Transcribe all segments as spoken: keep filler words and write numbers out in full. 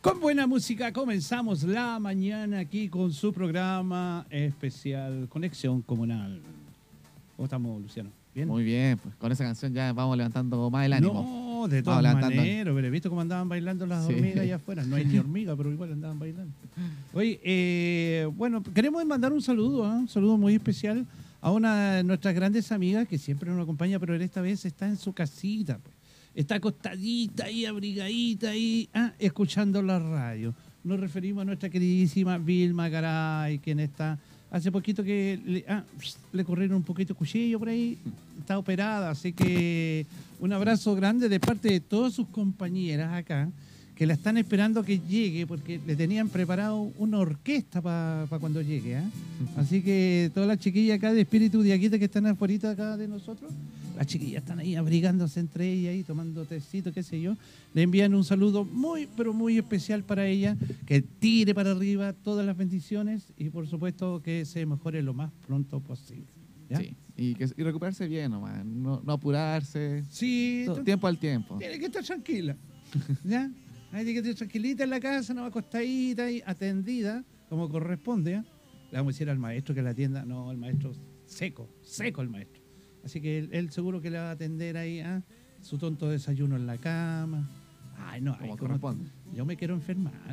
Con buena música comenzamos la mañana aquí con su programa especial Conexión Comunal. ¿Cómo estamos, Luciano? ¿Bien? Muy bien, pues con esa canción ya vamos levantando más el ánimo. No, de todas Vamos levantando. maneras, pero he visto cómo andaban bailando las Sí. hormigas allá afuera. No hay ni hormiga, pero igual andaban bailando. Oye, eh, bueno, queremos mandar un saludo, ¿eh? Un saludo muy especial a una de nuestras grandes amigas que siempre nos acompaña, pero esta vez está en su casita, pues. Está acostadita ahí, abrigadita ahí, ah, escuchando la radio. Nos referimos a nuestra queridísima Vilma Garay, quien está hace poquito que le, ah, le corrieron un poquito de cuchillo por ahí, está operada, así que un abrazo grande de parte de todas sus compañeras acá, que la están esperando que llegue, porque le tenían preparado una orquesta para pa cuando llegue. ¿eh? Así que todas las chiquillas acá de Espíritu Diaquita que están afuera acá de nosotros, las chiquillas están ahí abrigándose entre ellas y tomando tecito, qué sé yo. Le envían un saludo muy, pero muy especial para ella, que tire para arriba todas las bendiciones y por supuesto que se mejore lo más pronto posible. ¿Ya? Sí, y, que, y recuperarse bien nomás, no, no apurarse, Sí, todo, tiempo al tiempo. tiene que estar tranquila. ¿Ya? Hay que estar tranquilita en la casa, no acostadita y atendida, como corresponde. ¿eh? Le vamos a decir al maestro que la atienda. No, el maestro seco, seco el maestro. Así que él, él seguro que le va a atender ahí ¿eh? su tonto desayuno en la cama. Ay, no, Como ay, corresponde. como- yo me quiero enfermar.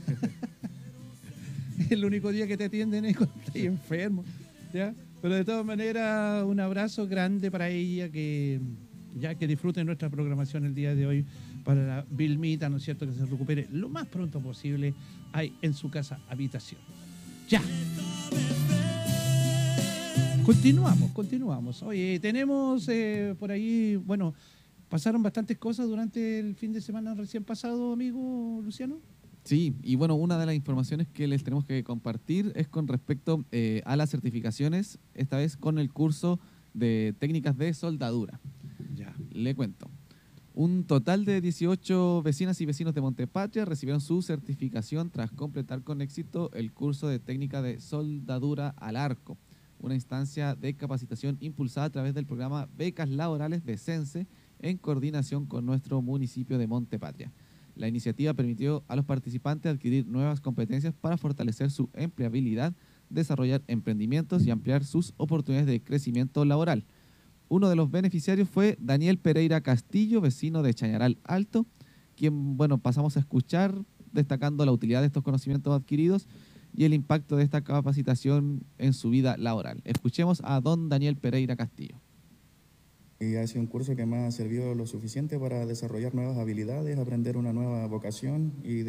El único día que te atienden es cuando estás enfermo. ¿Ya? Pero de todas maneras, un abrazo grande para ella, que ya que disfruten nuestra programación el día de hoy para la Vilmita, ¿no es cierto? Que se recupere lo más pronto posible ahí en su casa habitación. Ya. Continuamos, continuamos. Oye, tenemos eh, por ahí, bueno, pasaron bastantes cosas durante el fin de semana recién pasado, amigo Luciano. Sí, y bueno, una de las informaciones que les tenemos que compartir es con respecto eh, a las certificaciones, esta vez con el curso de técnicas de soldadura. Ya. Le cuento. Un total de dieciocho vecinas y vecinos de Montepatria recibieron su certificación tras completar con éxito el curso de técnica de soldadura al arco, una instancia de capacitación impulsada a través del programa Becas Laborales de Sense en coordinación con nuestro municipio de Montepatria. La iniciativa permitió a los participantes adquirir nuevas competencias para fortalecer su empleabilidad, desarrollar emprendimientos y ampliar sus oportunidades de crecimiento laboral. Uno de los beneficiarios fue Daniel Pereira Castillo, vecino de Chañaral Alto, quien, bueno, pasamos a escuchar destacando la utilidad de estos conocimientos adquiridos y el impacto de esta capacitación en su vida laboral. Escuchemos a don Daniel Pereira Castillo. Y ha sido un curso que me ha servido lo suficiente para desarrollar nuevas habilidades, aprender una nueva vocación y